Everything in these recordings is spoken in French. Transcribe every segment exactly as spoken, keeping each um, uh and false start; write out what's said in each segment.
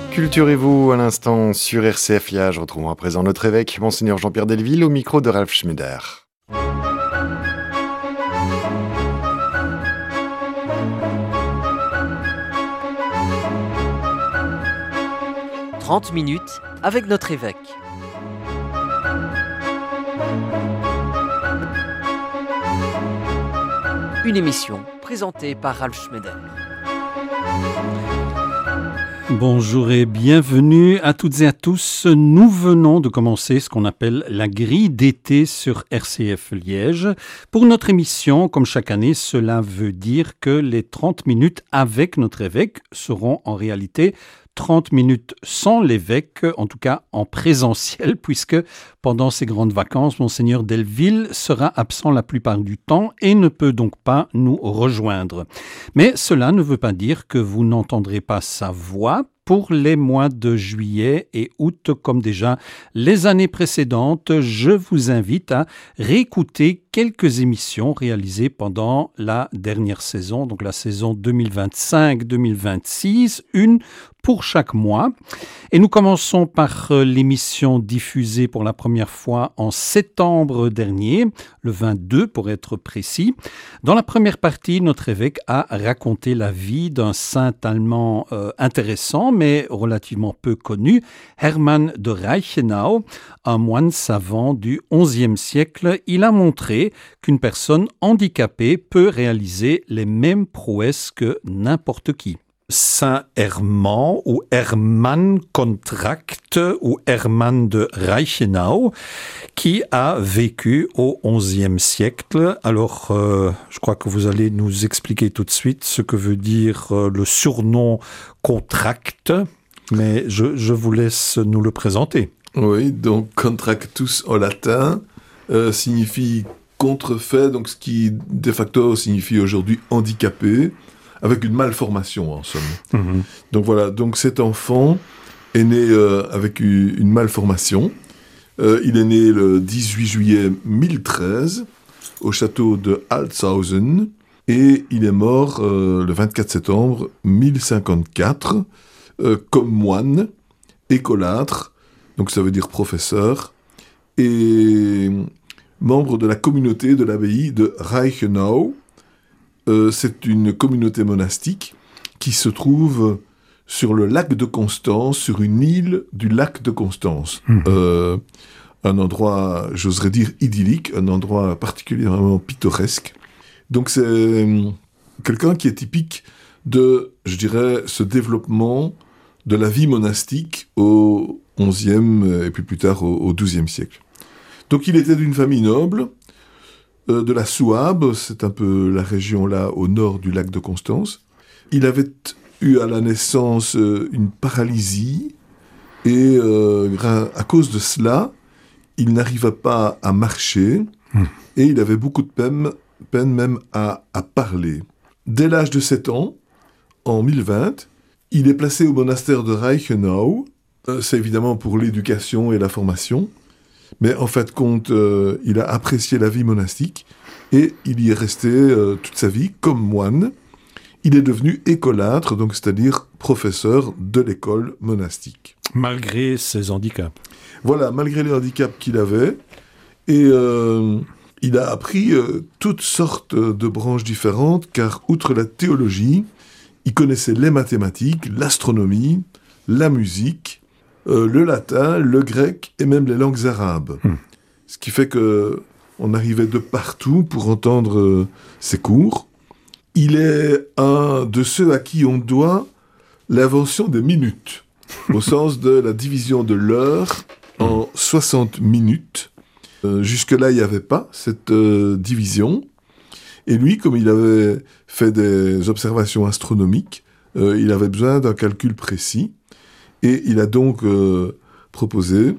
Culturez-vous à l'instant sur R C F I A. Je retrouve à présent notre évêque, Monseigneur Jean-Pierre Delville, au micro de Ralph Schmeder. trente minutes avec notre évêque. Une émission présentée par Ralph Schmeder. Bonjour et bienvenue à toutes et à tous. Nous venons de commencer ce qu'on appelle la grille d'été sur R C F Liège. Pour notre émission, comme chaque année, cela veut dire que les trente minutes avec notre évêque seront en réalité trente minutes sans l'évêque, en tout cas en présentiel, puisque pendant ces grandes vacances, Monseigneur Delville sera absent la plupart du temps et ne peut donc pas nous rejoindre. Mais cela ne veut pas dire que vous n'entendrez pas sa voix pour les mois de juillet et août, comme déjà les années précédentes. Je vous invite à réécouter quelques émissions réalisées pendant la dernière saison, donc la saison deux mille vingt-cinq deux mille vingt-six, une pour chaque mois. Et nous commençons par l'émission diffusée pour la première fois en septembre dernier, le vingt-deux pour être précis. Dans la première partie, notre évêque a raconté la vie d'un saint allemand euh, intéressant, mais relativement peu connu, Hermann de Reichenau, un moine savant du onzième siècle. Il a montré qu'une personne handicapée peut réaliser les mêmes prouesses que n'importe qui. Saint Hermann ou Hermann Contract ou Hermann de Reichenau qui a vécu au onzième siècle. Alors, euh, je crois que vous allez nous expliquer tout de suite ce que veut dire euh, le surnom Contract, mais je, je vous laisse nous le présenter. Oui, donc Contractus en latin euh, signifie contrefait, donc ce qui de facto signifie aujourd'hui handicapé, avec une malformation en somme. Mmh. Donc voilà, donc cet enfant est né euh, avec une, une malformation. Euh, il est né le dix-huit juillet mille treize au château de Altshausen et il est mort euh, le vingt-quatre septembre mille cinquante-quatre euh, comme moine, écolâtre, donc ça veut dire professeur, et membre de la communauté de l'abbaye de Reichenau. Euh, c'est une communauté monastique qui se trouve sur le lac de Constance, sur une île du lac de Constance. Mmh. Euh, un endroit, j'oserais dire, idyllique, un endroit particulièrement pittoresque. Donc c'est quelqu'un qui est typique de, je dirais, ce développement de la vie monastique au onzième et puis plus tard au, au douzième siècle. Donc il était d'une famille noble, euh, de la Souabe, c'est un peu la région là au nord du lac de Constance. Il avait eu à la naissance euh, une paralysie et euh, à cause de cela, il n'arrivait pas à marcher mmh. et il avait beaucoup de peine, peine même à, à parler. Dès l'âge de sept ans, en mille vingt, il est placé au monastère de Reichenau. Euh, c'est évidemment pour l'éducation et la formation. Mais en fait, compte, euh, il a apprécié la vie monastique et il y est resté euh, toute sa vie comme moine. Il est devenu écolâtre, donc c'est-à-dire professeur de l'école monastique. Malgré ses handicaps. Voilà, malgré les handicaps qu'il avait. Et euh, il a appris euh, toutes sortes de branches différentes, car outre la théologie, il connaissait les mathématiques, l'astronomie, la musique, euh, le latin, le grec et même les langues arabes. Mmh. Ce qui fait qu'on arrivait de partout pour entendre euh, ses cours. Il est un de ceux à qui on doit l'invention des minutes, au sens de la division de l'heure en soixante minutes. Euh, jusque-là, il n'y avait pas cette euh, division. Et lui, comme il avait fait des observations astronomiques, euh, il avait besoin d'un calcul précis. Et il a donc euh, proposé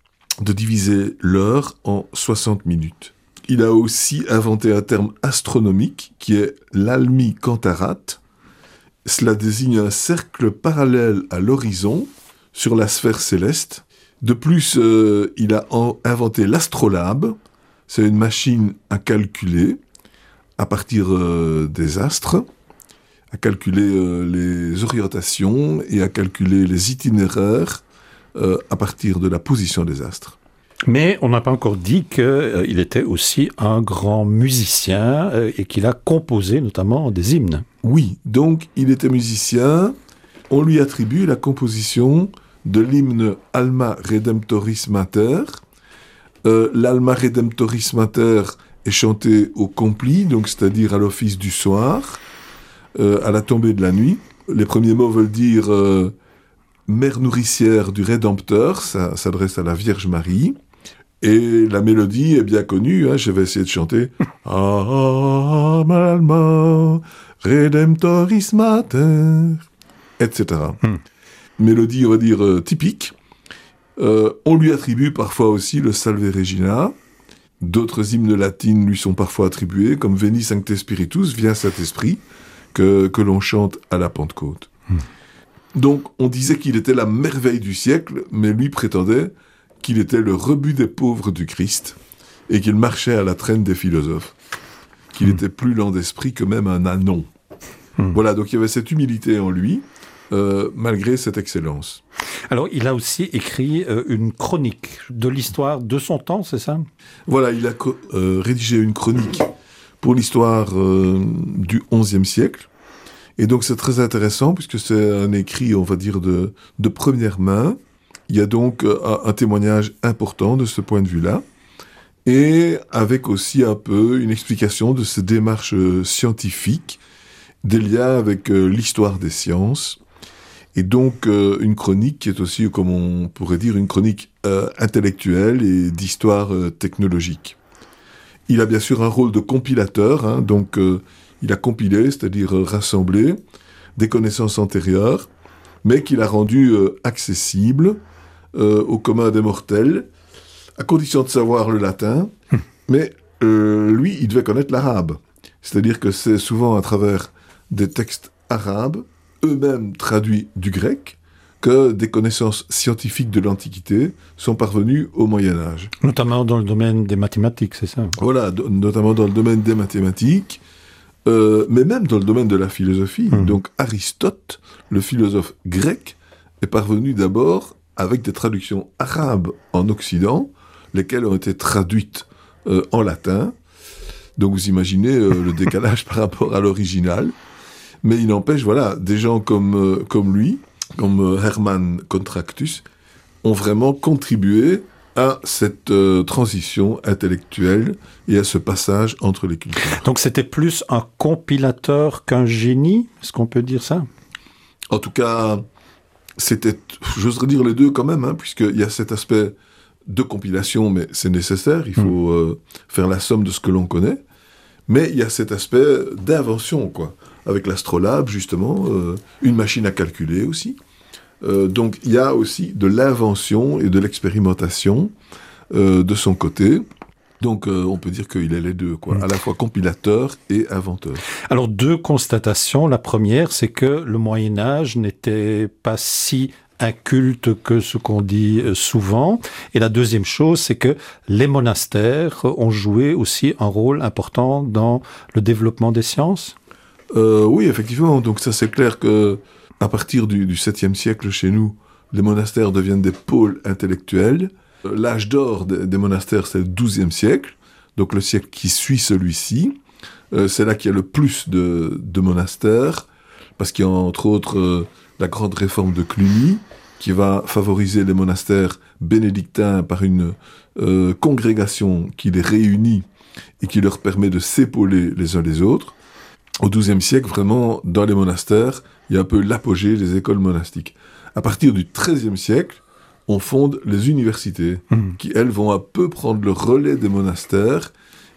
de diviser l'heure en soixante minutes. Il a aussi inventé un terme astronomique qui est l'almi-cantarate. Cela désigne un cercle parallèle à l'horizon sur la sphère céleste. De plus, euh, il a en- inventé l'astrolabe. C'est une machine à calculer à partir euh, des astres, à calculer euh, les orientations et à calculer les itinéraires euh, à partir de la position des astres. Mais on n'a pas encore dit qu'il euh, était aussi un grand musicien euh, et qu'il a composé notamment des hymnes. Oui, donc il était musicien. On lui attribue la composition de l'hymne Alma Redemptoris Mater. Euh, L'Alma Redemptoris Mater est chanté au compli, donc c'est-à-dire à l'office du soir, euh, à la tombée de la nuit. Les premiers mots veulent dire euh, mère nourricière du Rédempteur, ça s'adresse à la Vierge Marie. Et la mélodie est bien connue, hein, je vais essayer de chanter. Alma Redemptoris Mater, et cetera. Hmm. Mélodie, on va dire, euh, typique. Euh, on lui attribue parfois aussi le Salve Regina. D'autres hymnes latines lui sont parfois attribués, comme Veni Sancte Spiritus, viens Saint-Esprit, que, que l'on chante à la Pentecôte. Hmm. Donc, on disait qu'il était la merveille du siècle, mais lui prétendait qu'il était le rebut des pauvres du Christ, et qu'il marchait à la traîne des philosophes, qu'il hmm. était plus lent d'esprit que même un anon. Hmm. Voilà, donc il y avait cette humilité en lui, euh, malgré cette excellence. Alors, il a aussi écrit euh, une chronique de l'histoire de son temps, c'est ça ? Voilà, il a euh, rédigé une chronique pour l'histoire euh, du onzième siècle. Et donc, c'est très intéressant, puisque c'est un écrit, on va dire, de, de première main. Il y a donc euh, un, un témoignage important de ce point de vue-là. Et avec aussi un peu une explication de ces démarches euh, scientifiques, des liens avec euh, l'histoire des sciences. Et donc, euh, une chronique qui est aussi, comme on pourrait dire, une chronique euh, intellectuelle et d'histoire euh, technologique. Il a bien sûr un rôle de compilateur, hein, donc euh, il a compilé, c'est-à-dire euh, rassemblé des connaissances antérieures, mais qu'il a rendues euh, accessibles euh, au commun des mortels, à condition de savoir le latin, hum. mais euh, lui, il devait connaître l'arabe. C'est-à-dire que c'est souvent à travers des textes arabes, eux-mêmes traduits du grec, que des connaissances scientifiques de l'Antiquité sont parvenues au Moyen-Âge. Notamment dans le domaine des mathématiques, c'est ça ? Voilà, do- notamment dans le domaine des mathématiques, euh, mais même dans le domaine de la philosophie. Mmh. Donc Aristote, le philosophe grec, est parvenu d'abord avec des traductions arabes en Occident, lesquelles ont été traduites euh, en latin. Donc vous imaginez euh, le décalage par rapport à l'original. Mais il n'empêche, voilà, des gens comme, euh, comme lui, comme euh, Hermann Contractus, ont vraiment contribué à cette euh, transition intellectuelle et à ce passage entre les cultures. Donc c'était plus un compilateur qu'un génie, est-ce qu'on peut dire ça ? En tout cas, c'était, j'oserais dire les deux quand même, hein, puisqu'il y a cet aspect de compilation, mais c'est nécessaire, il faut mmh. euh, faire la somme de ce que l'on connaît, mais il y a cet aspect d'invention, quoi. Avec l'astrolabe, justement, euh, une machine à calculer aussi. Euh, donc, il y a aussi de l'invention et de l'expérimentation euh, de son côté. Donc, euh, on peut dire qu'il est les deux, quoi, mmh. à la fois compilateur et inventeur. Alors, deux constatations. La première, c'est que le Moyen-Âge n'était pas si inculte que ce qu'on dit souvent. Et la deuxième chose, c'est que les monastères ont joué aussi un rôle important dans le développement des sciences. Euh, oui, effectivement. Donc ça, c'est clair que à partir du, du septième siècle chez nous, les monastères deviennent des pôles intellectuels. L'âge d'or des, des monastères, c'est le douzième siècle, donc le siècle qui suit celui-ci. Euh, c'est là qu'il y a le plus de, de monastères, parce qu'il y a entre autres euh, la grande réforme de Cluny, qui va favoriser les monastères bénédictins par une euh, congrégation qui les réunit et qui leur permet de s'épauler les uns les autres. Au douzième siècle, vraiment, dans les monastères, il y a un peu l'apogée des écoles monastiques. À partir du treizième siècle, on fonde les universités, mmh. qui, elles, vont un peu prendre le relais des monastères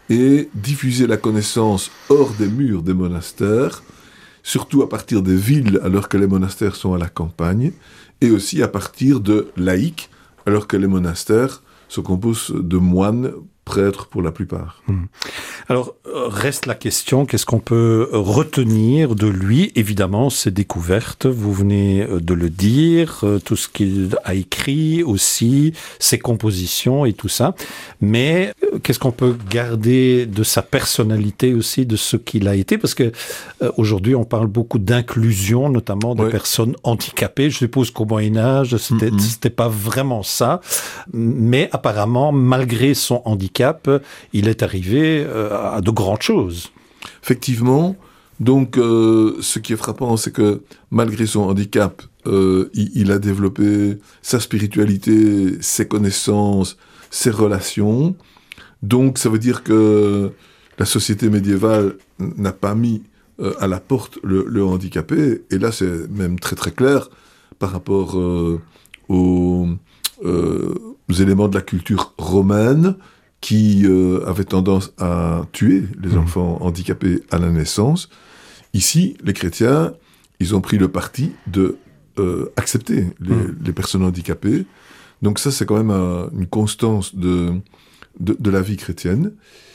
et diffuser la connaissance hors des murs des monastères, surtout à partir des villes, alors que les monastères sont à la campagne, et aussi à partir de laïcs, alors que les monastères se composent de moines prêtres pour la plupart. Mmh. Alors, reste la question, qu'est-ce qu'on peut retenir de lui? Évidemment, ses découvertes, vous venez de le dire, tout ce qu'il a écrit aussi, ses compositions et tout ça. Mais qu'est-ce qu'on peut garder de sa personnalité aussi, de ce qu'il a été? Parce que euh, aujourd'hui, on parle beaucoup d'inclusion, notamment des ouais. personnes handicapées. Je suppose qu'au Moyen-Âge, c'était, mm-hmm. c'était pas vraiment ça. Mais apparemment, malgré son handicap, il est arrivé euh, à de grandes choses. Effectivement. Donc, euh, ce qui est frappant, c'est que malgré son handicap, euh, il, il a développé sa spiritualité, ses connaissances, ses relations. Donc, ça veut dire que la société médiévale n'a pas mis euh, à la porte le, le handicapé. Et là, c'est même très très clair par rapport euh, aux, euh, aux éléments de la culture romaine qui euh, avaient tendance à tuer les enfants handicapés à la naissance. Ici, les chrétiens, ils ont pris le parti de euh, accepter les, mmh. les personnes handicapées. Donc ça, c'est quand même un, une constance de, de, de la vie chrétienne.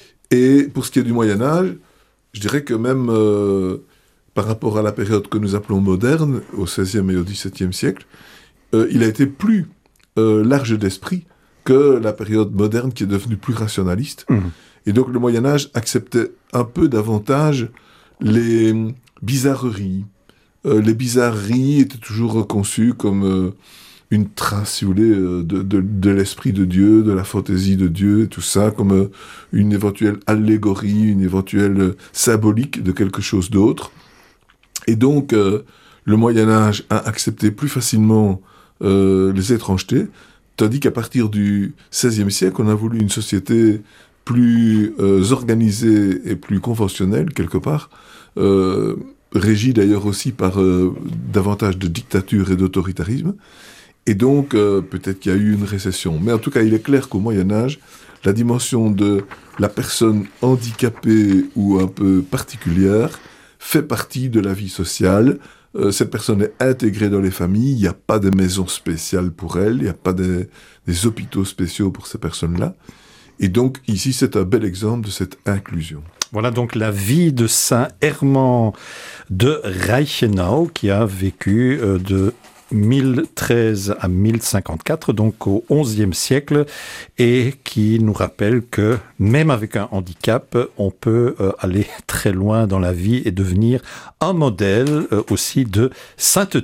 Et pour ce qui est du Moyen-Âge, je dirais que même euh, par rapport à la période que nous appelons moderne, au seizième et au dix-septième siècle, euh, il a été plus euh, large d'esprit que la période moderne qui est devenue plus rationaliste. Mmh. Et donc le Moyen-Âge acceptait un peu davantage les bizarreries. Euh, les bizarreries étaient toujours conçues comme euh, une trace, si vous voulez, euh, de, de, de l'esprit de Dieu, de la fantaisie de Dieu, et tout ça, comme euh, une éventuelle allégorie, une éventuelle euh, symbolique de quelque chose d'autre. Et donc, euh, le Moyen-Âge a accepté plus facilement euh, les étrangetés, tandis qu'à partir du seizième siècle, on a voulu une société plus euh, organisée et plus conventionnelle, quelque part, euh, régie d'ailleurs aussi par euh, davantage de dictature et d'autoritarisme. Et donc, euh, peut-être qu'il y a eu une récession. Mais en tout cas, il est clair qu'au Moyen-Âge, la dimension de la personne handicapée ou un peu particulière fait partie de la vie sociale. Euh, cette personne est intégrée dans les familles, il n'y a pas de maison spéciale pour elle, il n'y a pas de, des hôpitaux spéciaux pour ces personnes-là. Et donc, ici, c'est un bel exemple de cette inclusion. Voilà donc la vie de Saint Herman de Reichenau, qui a vécu euh, de mille treize à mille cinquante-quatre, donc au onzième siècle, et qui nous rappelle que même avec un handicap, on peut euh, aller très loin dans la vie et devenir un modèle euh, aussi de sainteté.